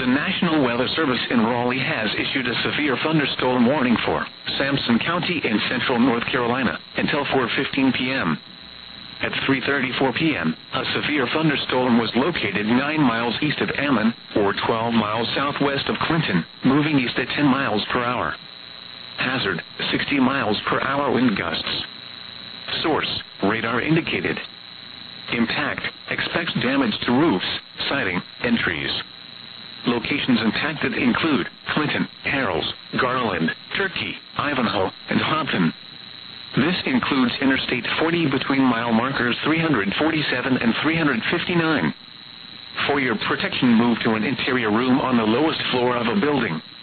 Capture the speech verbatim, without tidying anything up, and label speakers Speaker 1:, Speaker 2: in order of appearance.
Speaker 1: The National Weather Service in Raleigh has issued a severe thunderstorm warning for Sampson County in central North Carolina until four fifteen p m At three thirty-four p m, a severe thunderstorm was located nine miles east of Ammon, or twelve miles southwest of Clinton, moving east at ten miles per hour. Hazard, sixty miles per hour wind gusts. Source, radar indicated. Impact, expects damage to roofs, siding, and trees. Locations impacted include Clinton, Harrells, Garland, Turkey, Ivanhoe, and Hopton. This includes Interstate forty between mile markers three forty-seven and three fifty-nine. For your protection, move to an interior room on the lowest floor of a building.